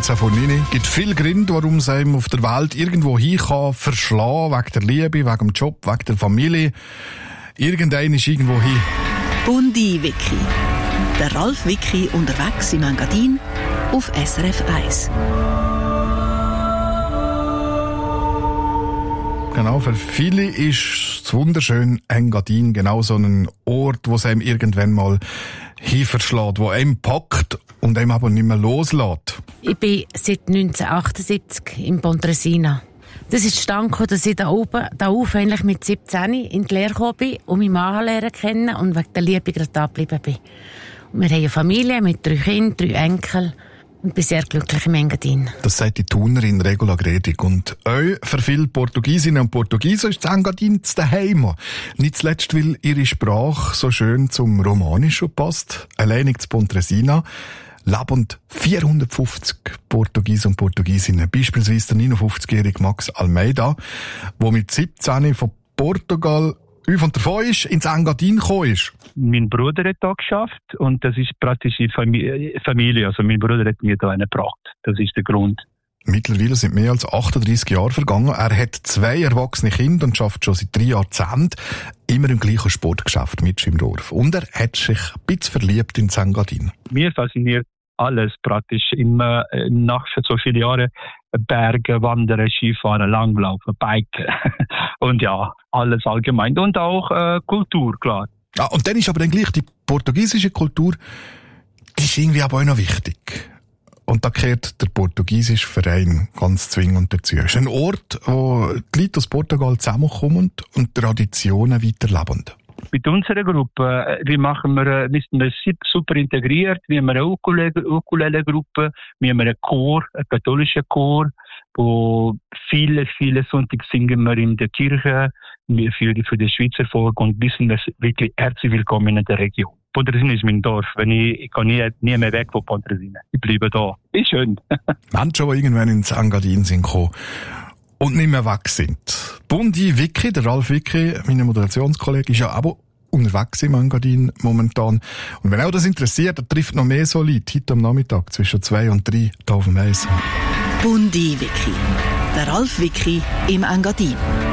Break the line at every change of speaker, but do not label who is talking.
6 von 9. Es gibt viele Gründe, warum es einem auf der Welt irgendwo hin kann verschlagen, wegen der Liebe, wegen dem Job, wegen der Familie. Irgendein ist irgendwo hin.
Bundi-Wiki. Der Ralf Wiki unterwegs im Engadin auf SRF 1.
Genau, für viele ist das wunderschöne Engadin genau so ein Ort, wo es einem irgendwann mal hinverschlägt, wo einem packt und einem aber nicht mehr loslässt.
Ich bin seit 1978 in Pontresina. Das ist zustande, dass ich da auf eigentlich mit 17 in die Lehre gekommen bin und meinen Mann lernen kennen und wegen der Liebe gerade da geblieben bin. Und wir haben eine Familie mit 3 Kindern, 3 Enkeln und bin sehr glücklich im Engadin. Das
sagt die Thunerin Regula Gredig. Und euch für viele Portugiesinnen und Portugiesen ist das Engadin zu Hause. Nicht zuletzt, weil ihre Sprache so schön zum Romanischen passt. Alleinig zu Pontresina leben 450 Portugiesen und Portugiesinnen. Beispielsweise der 59-jährige Max Almeida, der mit 17 von Portugal von davon ist, ins Engadin gekommen ist.
Mein Bruder hat da geschafft und das ist praktisch die Familie. Also mein Bruder hat mir da einen gebracht. Das ist der Grund.
Mittlerweile sind mehr als 38 Jahre vergangen. Er hat 2 erwachsene Kinder und schafft schon seit 3 Jahrzehnten immer im gleichen Sportgeschäft mit im Dorf. Und er hat sich ein bisschen verliebt ins Engadin.
Mir fasziniert alles praktisch immer nach so vielen Jahren. Berge, Wandern, Skifahren, Langlaufen, Biken und ja, alles allgemein. Und auch Kultur, klar.
Ah, und dann ist aber dann gleich die portugiesische Kultur, die ist irgendwie aber auch noch wichtig. Und da gehört der portugiesische Verein ganz zwingend dazu. Es ist ein Ort, wo die Leute aus Portugal zusammenkommen und Traditionen weiterleben.
Mit unserer Gruppe, wir sind super integriert. Wir haben eine Ukulele-Gruppe, wir haben einen Chor, einen katholischen Chor, wo viele Sonntage singen wir in der Kirche für die Schweizer Volk und wir sind wirklich herzlich willkommen in der Region. Pontresina ist mein Dorf. Ich kann nie mehr weg von Pontresina. Ich bleibe da. Ist schön.
Menschen, die irgendwann ins Engadin sind gekommen und nicht mehr weg sind. Bundi Wiki, der Ralf Wiki, mein Moderationskollege, ist ja aber unterwegs im Engadin momentan. Und wenn auch das interessiert, dann trifft noch mehr so Leute heute am Nachmittag zwischen 2 und 3 hier auf dem Eis.
Bundi Wiki, der Ralf Wiki im Engadin.